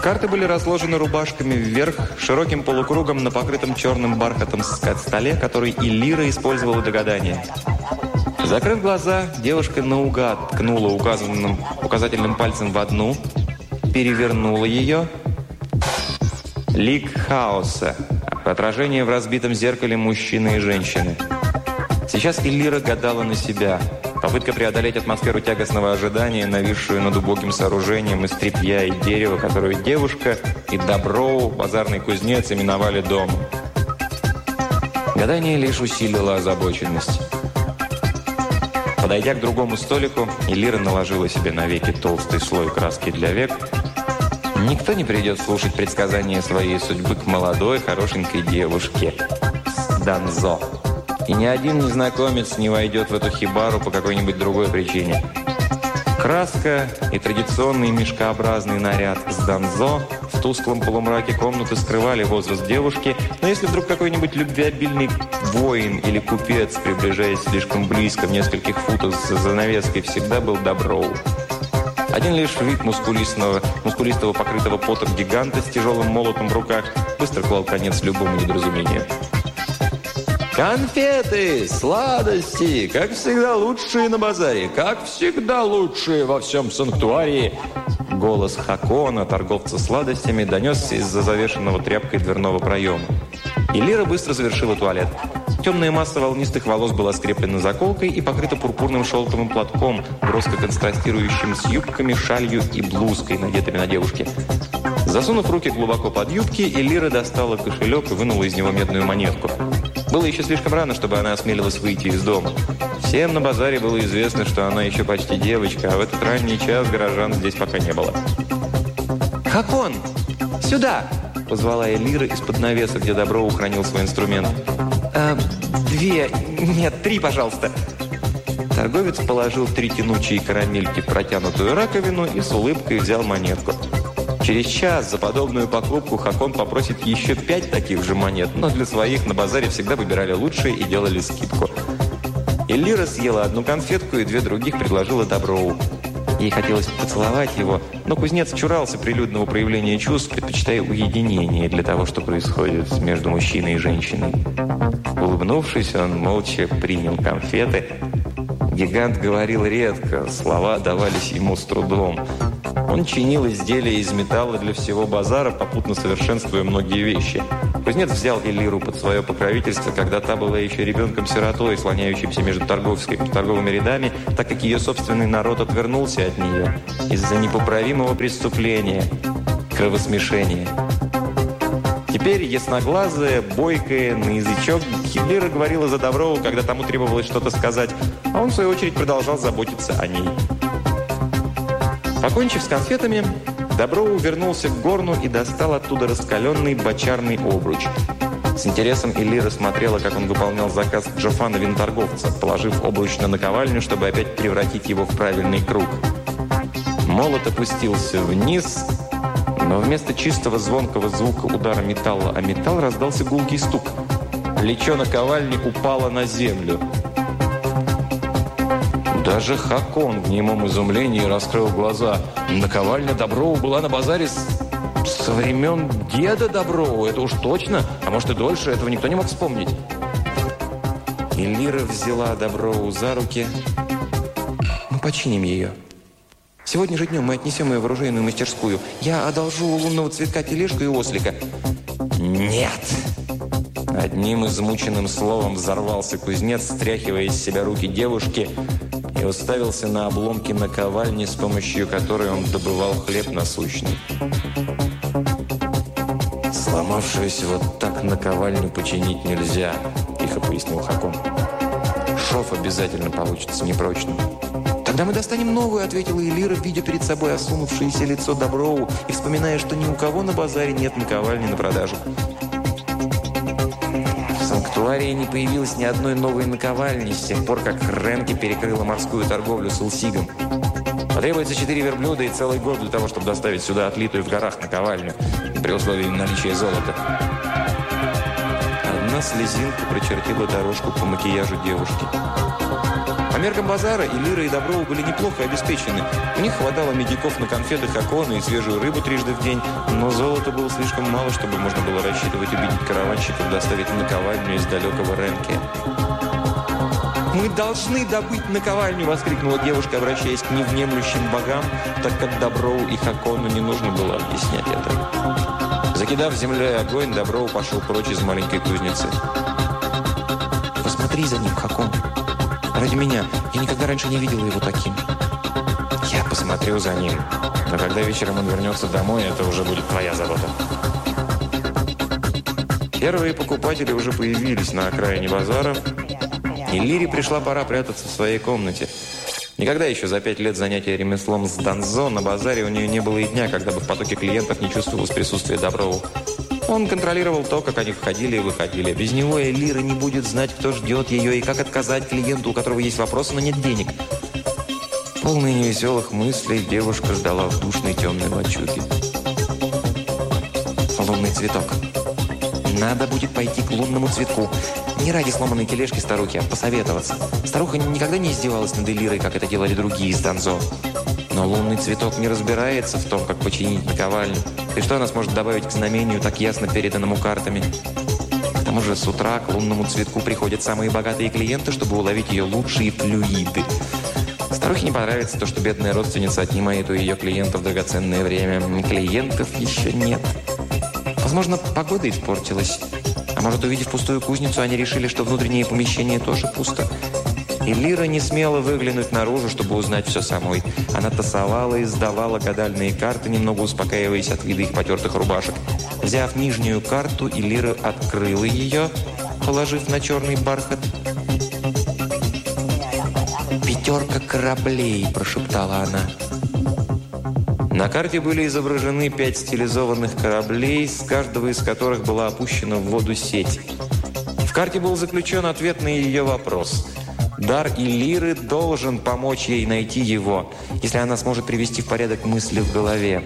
Карты были разложены рубашками вверх, широким полукругом на покрытом черным бархатом столе, который и Лира использовала для гадания. Закрыв глаза, девушка наугад ткнула указательным пальцем в одну, перевернула ее. Лик хаоса. Отражение в разбитом зеркале мужчины и женщины. Сейчас Элира гадала на себя. Попытка преодолеть атмосферу тягостного ожидания, нависшую над убогим сооружением из тряпья и дерева, которую девушка и Доброу, базарный кузнец, именовали домом. Гадание лишь усилило озабоченность. Подойдя к другому столику, Элира наложила себе на веки толстый слой краски для век. Никто не придет слушать предсказания своей судьбы к молодой, хорошенькой девушке с Данзо. И ни один незнакомец не войдет в эту хибару по какой-нибудь другой причине. Краска и традиционный мешкообразный наряд с Данзо в тусклом полумраке комнаты скрывали возраст девушки, но если вдруг какой-нибудь любвеобильный воин или купец, приближаясь слишком близко в нескольких футах за занавеской, всегда был Доброу. Один лишь вид мускулистого покрытого потом гиганта с тяжелым молотом в руках быстро клал конец любому недоразумению. «Конфеты, сладости, как всегда лучшие на базаре, как всегда лучшие во всем санктуарии!» Голос Хакона, торговца сладостями, донесся из-за завешенного тряпкой дверного проема. И Лира быстро завершила туалет. Темная масса волнистых волос была скреплена заколкой и покрыта пурпурным шелковым платком, броско контрастирующим с юбками, шалью и блузкой, надетыми на девушке. Засунув руки глубоко под юбки, Элира достала кошелек и вынула из него медную монетку. Было еще слишком рано, чтобы она осмелилась выйти из дома. Всем на базаре было известно, что она еще почти девочка, а в этот ранний час горожан здесь пока не было. «Хакон! Сюда!» – позвала Элира из-под навеса, где Доброу хранил свой инструмент. Три, пожалуйста!» Торговец положил 3 тянучие карамельки в протянутую раковину и с улыбкой взял монетку. Через час за подобную покупку Хакон попросит еще 5 таких же монет, но для своих на базаре всегда выбирали лучшие и делали скидку. Элира съела 1 конфетку и 2 других предложила Доброу. Ей хотелось поцеловать его, но кузнец чурался прилюдного проявления чувств, предпочитая уединение для того, что происходит между мужчиной и женщиной. Улыбнувшись, он молча принял конфеты. Гигант говорил редко, слова давались ему с трудом. Он чинил изделия из металла для всего базара, попутно совершенствуя многие вещи. Кузнец взял Элиру под свое покровительство, когда та была еще ребенком-сиротой, слоняющимся между торговыми рядами, так как ее собственный народ отвернулся от нее из-за непоправимого преступления – кровосмешения. Теперь ясноглазая, бойкая, на язычок, Элира говорила за Доброу, когда тому требовалось что-то сказать, а он, в свою очередь, продолжал заботиться о ней. Покончив с конфетами, Доброу вернулся к горну и достал оттуда раскаленный бочарный обруч. С интересом Элира смотрела, как он выполнял заказ Джофана виноторговца, положив обруч на наковальню, чтобы опять превратить его в правильный круг. Молот опустился вниз, но вместо чистого звонкого звука удара металла о металл раздался гулкий стук. Плечо наковальни упало на землю. Даже Хакон в немом изумлении раскрыл глаза. Наковальня Доброу была на базаре со времен деда Доброу. Это уж точно, а может и дольше, этого никто не мог вспомнить. Элира взяла Доброу за руки. «Мы починим ее. Сегодня же днем мы отнесем ее в оружейную мастерскую. Я одолжу у лунного цветка тележку и ослика». «Нет!» Одним измученным словом взорвался кузнец, стряхивая из себя руки девушки, и уставился на обломки наковальни, с помощью которой он добывал хлеб насущный. «Сломавшуюся вот так наковальню починить нельзя», – тихо пояснил Хакон. «Шов обязательно получится непрочным». «Тогда мы достанем новую», – ответила Элира, видя перед собой осунувшееся лицо Доброу и вспоминая, что ни у кого на базаре нет наковальни на продажу. В санктуарии не появилось ни одной новой наковальни с тех пор, как Ренке перекрыла морскую торговлю с Улсигом. Потребуется 4 верблюда и целый год для того, чтобы доставить сюда отлитую в горах наковальню, при условии наличия золота. Одна слезинка прочертила дорожку по макияжу девушки. По меркам базара и Лира, и Доброу были неплохо обеспечены. У них хватало медиков на конфеты Хакона и свежую рыбу трижды в день, но золота было слишком мало, чтобы можно было рассчитывать убедить караванщиков доставить наковальню из далекого Ренке. «Мы должны добыть наковальню!» – воскликнула девушка, обращаясь к невнемлющим богам, так как Доброу и Хакону не нужно было объяснять это. Закидав землей огонь, Доброу пошел прочь из маленькой кузницы. «Посмотри за ним, Хакон. Ради меня. Я никогда раньше не видела его таким». «Я посмотрю за ним. Но когда вечером он вернется домой, это уже будет твоя забота». Первые покупатели уже появились на окраине базара, и Лире пришла пора прятаться в своей комнате. Никогда еще за 5 лет занятия ремеслом с Данзо на базаре у нее не было и дня, когда бы в потоке клиентов не чувствовалось присутствие Доброу. Он контролировал то, как они входили и выходили. Без него Лира не будет знать, кто ждет ее и как отказать клиенту, у которого есть вопросы, но нет денег. Полная невеселых мыслей, девушка ждала в душной темной лачуге. Лунный цветок. Надо будет пойти к лунному цветку. Не ради сломанной тележки старухи, а посоветоваться. Старуха никогда не издевалась над Элирой, как это делали другие из Данзо. Но лунный цветок не разбирается в том, как починить наковальню. И что она сможет добавить к знамению, так ясно переданному картами. К тому же с утра к лунному цветку приходят самые богатые клиенты, чтобы уловить ее лучшие флюиды. Старухе не понравится то, что бедная родственница отнимает у ее клиентов драгоценное время. Клиентов еще нет. Возможно, погода испортилась. А может, увидев пустую кузницу, они решили, что внутреннее помещение тоже пусто. И Лира не смела выглянуть наружу, чтобы узнать все самой. Она тасовала и сдавала гадальные карты, немного успокаиваясь от вида их потертых рубашек. Взяв нижнюю карту, Лира открыла ее, положив на черный бархат. «Пятерка кораблей», – прошептала она. На карте были изображены 5 стилизованных кораблей, с каждого из которых была опущена в воду сеть. В карте был заключен ответ на ее вопрос. Дар Лиры должен помочь ей найти его, если она сможет привести в порядок мысли в голове.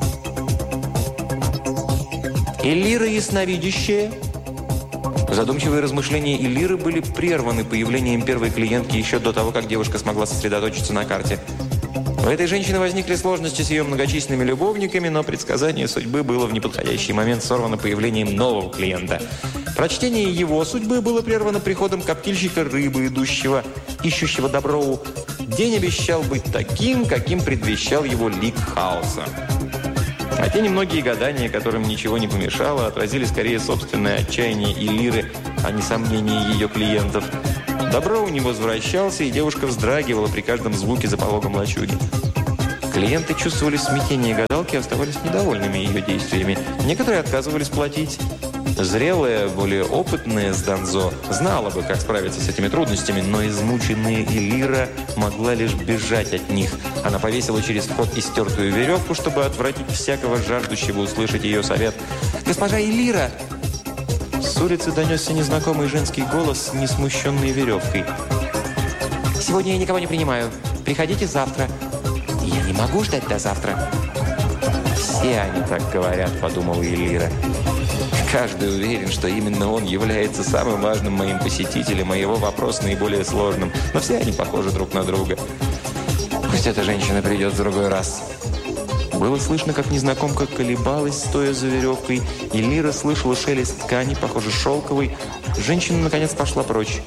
Лира ясновидящая. Задумчивые размышления Лиры были прерваны появлением первой клиентки еще до того, как девушка смогла сосредоточиться на карте. У этой женщины возникли сложности с ее многочисленными любовниками, но предсказание судьбы было в неподходящий момент сорвано появлением нового клиента. Прочтение его судьбы было прервано приходом коптильщика рыбы, ищущего Доброу. День обещал быть таким, каким предвещал его лик хаоса. А те немногие гадания, которым ничего не помешало, отразили скорее собственное отчаяние Лиры, а не сомнения ее клиентов. Доброу не возвращался, и девушка вздрагивала при каждом звуке за пологом лачуги. Клиенты чувствовали смятение гадалки и оставались недовольными ее действиями. Некоторые отказывались платить. Зрелая, более опытная с Данзо знала бы, как справиться с этими трудностями, но измученная Лира могла лишь бежать от них. Она повесила через вход истертую веревку, чтобы отвратить всякого жаждущего услышать ее совет. «Госпожа Лира!» С улицы донесся незнакомый женский голос, не смущенный веревкой. «Сегодня я никого не принимаю. Приходите завтра». «Я не могу ждать до завтра». «Все они так говорят», — подумала Лира. «Каждый уверен, что именно он является самым важным моим посетителем, а его вопрос наиболее сложным. Но все они похожи друг на друга. Пусть эта женщина придет в другой раз». Было слышно, как незнакомка колебалась, стоя за веревкой, и Лира слышала шелест ткани, похоже, шелковой. Женщина, наконец, пошла прочь.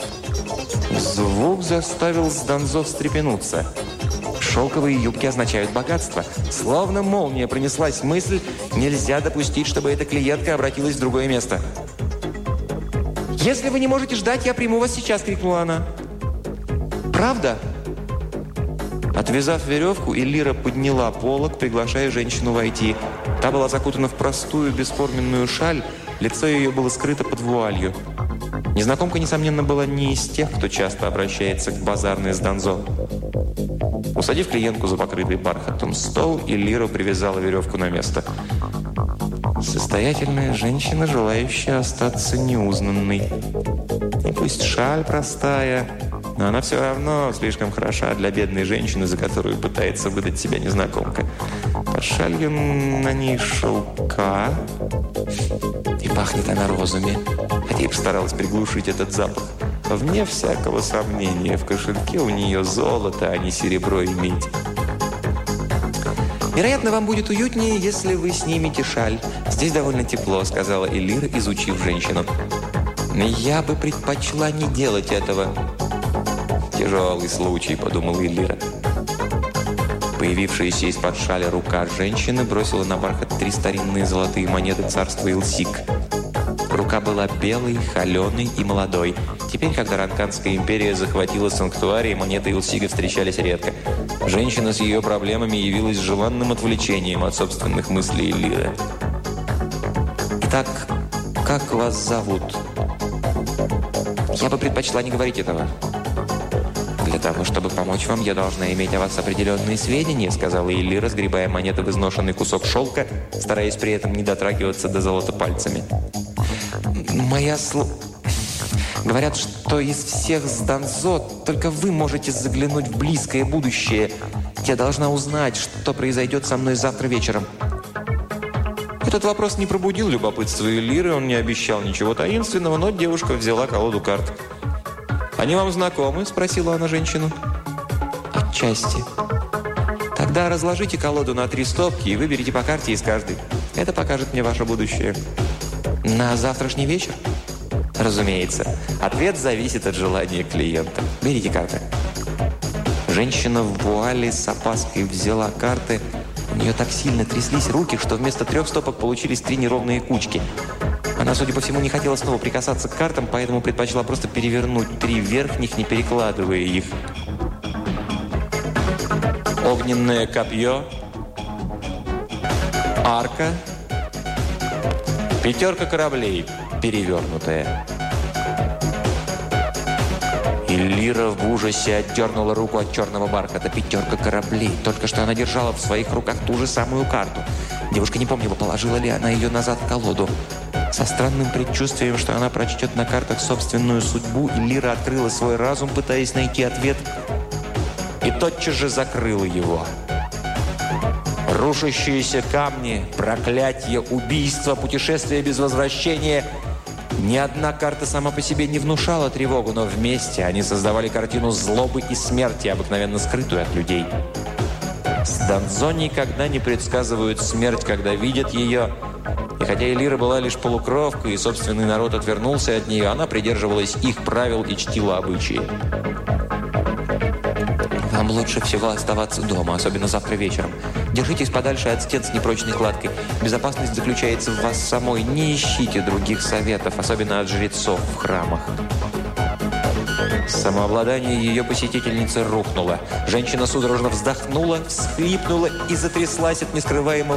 Звук заставил Данзо встрепенуться. Шелковые юбки означают богатство. Словно молния пронеслась мысль, нельзя допустить, чтобы эта клиентка обратилась в другое место. «Если вы не можете ждать, я приму вас сейчас!» – крикнула она. «Правда?» Отвязав веревку, Лира подняла полог, приглашая женщину войти. Та была закутана в простую бесформенную шаль, лицо ее было скрыто под вуалью. Незнакомка, несомненно, была не из тех, кто часто обращается к базарной с Данзо. Усадив клиентку за покрытый бархатом стол, Лира привязала веревку на место. Состоятельная женщина, желающая остаться неузнанной. И пусть шаль простая, но она все равно слишком хороша для бедной женщины, за которую пытается выдать себя незнакомка. Под шалью на ней шелка, и пахнет она розами. Хотя и постаралась приглушить этот запах. Вне всякого сомнения, в кошельке у нее золото, а не серебро и медь. «Вероятно, вам будет уютнее, если вы снимете шаль. Здесь довольно тепло», — сказала Элира, изучив женщину. «Я бы предпочла не делать этого». «Тяжелый случай», — подумала Элира. Появившаяся из-под шаля рука женщины бросила на бархат 3 старинные золотые монеты царства Илсик. Рука была белой, холеной и молодой. Теперь, когда Ранканская империя захватила санктуарий, монеты Илсига встречались редко. Женщина с ее проблемами явилась желанным отвлечением от собственных мыслей Элиры. «Итак, как вас зовут?» «Я бы предпочла не говорить этого». «Для того, чтобы помочь вам, я должна иметь о вас определенные сведения», сказала Элира, сгребая монеты в изношенный кусок шелка, стараясь при этом не дотрагиваться до золота пальцами. Говорят, что из всех с Данзо только вы можете заглянуть в близкое будущее. Я должна узнать, что произойдет со мной завтра вечером». Этот вопрос не пробудил любопытство Элиры, он не обещал ничего таинственного, но девушка взяла колоду карт. «Они вам знакомы?» – спросила она женщину. «Отчасти». «Тогда разложите колоду на 3 стопки и выберите по карте из каждой. Это покажет мне ваше будущее». «На завтрашний вечер?» «Разумеется. Ответ зависит от желания клиента. Берите карты». Женщина в вуале с опаской взяла карты. У нее так сильно тряслись руки, что вместо 3 стопок получились 3 неровные кучки. Она, судя по всему, не хотела снова прикасаться к картам, поэтому предпочла просто перевернуть 3 верхних, не перекладывая их. Огненное копье, арка, 5 кораблей, перевернутая. Элира в ужасе отдернула руку от черного бархата. 5 кораблей. Только что она держала в своих руках ту же самую карту. Девушка не помнила, положила ли она ее назад в колоду. Со странным предчувствием, что она прочтет на картах собственную судьбу, Элира открыла свой разум, пытаясь найти ответ, и тотчас же закрыла его. Рушащиеся камни, проклятие, убийство, путешествие без возвращения. Ни одна карта сама по себе не внушала тревогу, но вместе они создавали картину злобы и смерти, обыкновенно скрытую от людей. С Данзо никогда не предсказывают смерть, когда видят ее. И хотя Элира была лишь полукровкой, и собственный народ отвернулся от нее, она придерживалась их правил и чтила обычаи. «Вам лучше всего оставаться дома, особенно завтра вечером. Держитесь подальше от стен с непрочной кладкой. Безопасность заключается в вас самой. Не ищите других советов, особенно от жрецов в храмах». Самообладание ее посетительницы рухнуло. Женщина судорожно вздохнула, всхлипнула и затряслась от нескрываемого